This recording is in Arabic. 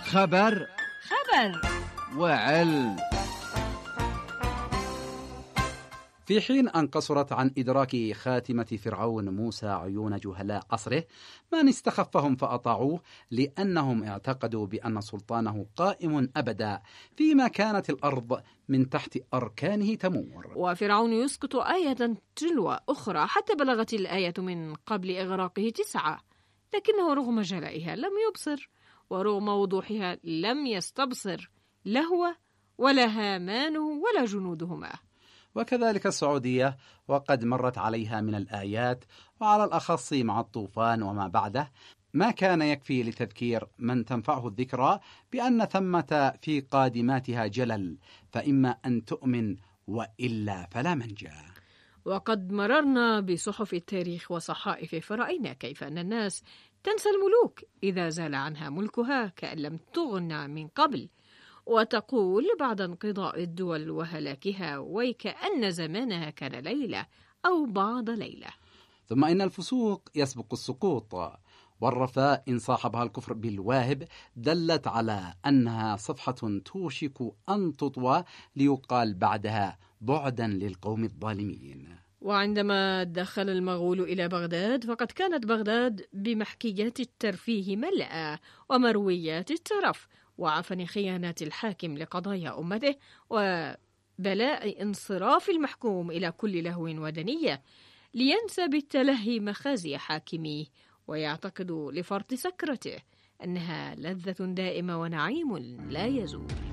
خبر وعلم. في حين أن قصرت عن إدراك خاتمة فرعون موسى عيون جهلاء عصره، من استخفهم فأطاعوه لأنهم اعتقدوا بأن سلطانه قائم أبدا، فيما كانت الأرض من تحت أركانه تمور. وفرعون يسقط آية تلو أخرى حتى بلغت الآية من قبل إغراقه 9، لكنه رغم جلائها لم يبصر، ورغم وضوحها لم يستبصر، لا هو ولا هامانه ولا جنودهما. وكذلك السعودية، وقد مرت عليها من الآيات، وعلى الأخص مع الطوفان وما بعده، ما كان يكفي لتذكير من تنفعه الذكرى بأن ثمة في قادماتها جلل، فإما أن تؤمن وإلا فلا منجا. وقد مررنا بصحف التاريخ وصحائف فرأينا كيف أن الناس تنسى الملوك إذا زال عنها ملكها كأن لم تغنى من قبل، وتقول بعد انقضاء الدول وهلاكها ويكأن زمانها كان ليلة أو بعض ليلة. ثم إن الفسوق يسبق السقوط، والرثاء إن صاحبها الكفر بالواهب دلت على أنها صفحة توشك أن تطوى ليقال بعدها بعدا للقوم الظالمين. وعندما دخل المغول إلى بغداد فقد كانت بغداد بمحكيات الترفيه ملأى ومرويات الترف وعفن خيانات الحاكم لقضايا أمته وبلاء انصراف المحكوم إلى كل لهو ودنية، لينسى بالتلهي مخازي حاكميه ويعتقد لفرط سكرته أنها لذة دائمة ونعيم لا يزول.